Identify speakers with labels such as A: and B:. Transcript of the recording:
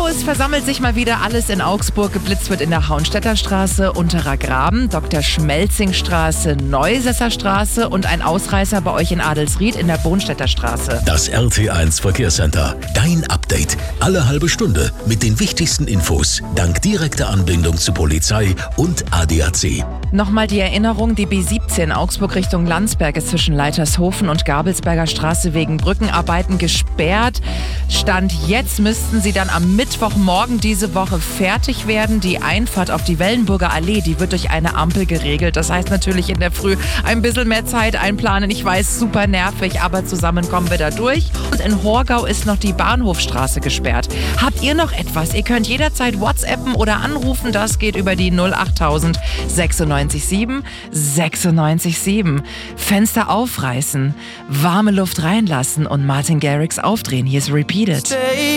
A: Es versammelt sich mal wieder alles in Augsburg. Geblitzt wird in der Hauenstädter Straße, Unterer Graben, Dr. Schmelzing-Straße, Neusesser Straße und ein Ausreißer bei euch in Adelsried in der Bohnstädter Straße.
B: Das RT1 Verkehrscenter. Dein Update. Alle halbe Stunde mit den wichtigsten Infos. Dank direkter Anbindung zu Polizei und ADAC.
A: Nochmal die Erinnerung, die B17 Augsburg Richtung Landsberg ist zwischen Leitershofen und Gabelsberger Straße wegen Brückenarbeiten gesperrt. Stand jetzt müssten sie dann am Mittwochmorgen diese Woche fertig werden. Die Einfahrt auf die Wellenburger Allee, die wird durch eine Ampel geregelt. Das heißt natürlich in der Früh ein bisschen mehr Zeit einplanen. Ich weiß, super nervig, aber zusammen kommen wir da durch. Und in Horgau ist noch die Bahnhofstraße gesperrt. Habt ihr noch etwas? Ihr könnt jederzeit WhatsAppen oder anrufen. Das geht über die 08000 96 7 96 7. Fenster aufreißen, warme Luft reinlassen und Martin Garrix aufdrehen. Hier ist Repeated.